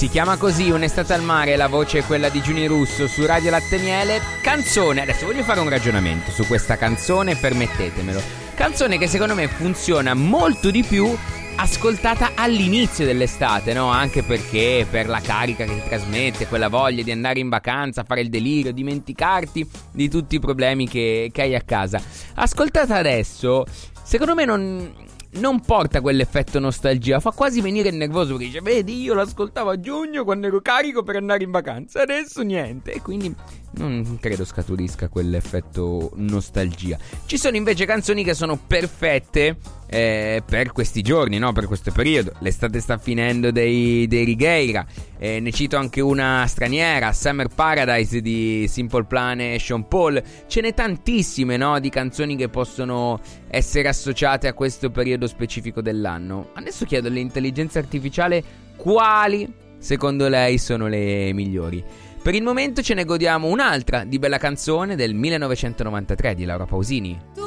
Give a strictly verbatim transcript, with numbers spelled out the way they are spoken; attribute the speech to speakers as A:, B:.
A: Si chiama così, Un'estate al mare, la voce è quella di Giuni Russo su Radio Latte Miele. Canzone, adesso voglio fare un ragionamento su questa canzone, permettetemelo. Canzone che secondo me funziona molto di più ascoltata all'inizio dell'estate, no? Anche perché per la carica che ti trasmette, quella voglia di andare in vacanza, fare il delirio, dimenticarti di tutti i problemi che, che hai a casa. Ascoltata adesso, secondo me non... non porta quell'effetto nostalgia, fa quasi venire il nervoso perché dice: vedi, io l'ascoltavo a giugno quando ero carico per andare in vacanza, adesso niente. E quindi non credo scaturisca quell'effetto nostalgia. Ci sono invece canzoni che sono perfette eh, per questi giorni, no? Per questo periodo. L'estate sta finendo dei, dei Righeira. Eh, ne cito anche una straniera, Summer Paradise di Simple Plan e Sean Paul. Ce n'è tantissime, no? Di canzoni che possono essere associate a questo periodo specifico dell'anno. Adesso chiedo all'intelligenza artificiale quali secondo lei sono le migliori. Per il momento ce ne godiamo un'altra di bella canzone del millenovecentonovantatré di Laura Pausini.